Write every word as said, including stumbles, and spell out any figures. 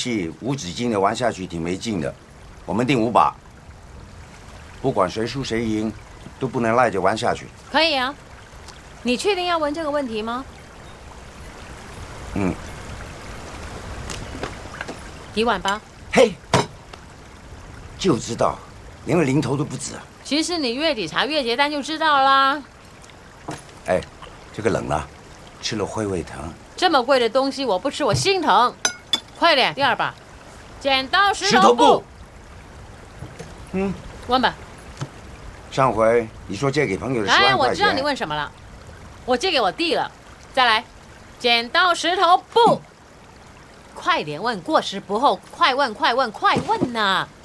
戏无止境的玩下去挺没劲的。我们定五把，不管谁输谁赢，都不能赖着玩下去。 可以啊，你确定要问这个问题吗？ 嗯。 一万八。 嘿，就知道，连个零头都不止啊！ 其实你月底查月结单就知道啦。 哎，这个冷了，吃了会胃疼。 这么贵的东西我不吃我心疼。快点，第二把，剪刀石头布。 石头布嗯， 问吧。 上回你说借给朋友的十万块钱， 哎，我知道你问什么了，我借给我弟了。再来，剪刀石头布。快点问，过时不候，快问快问快问呐、啊！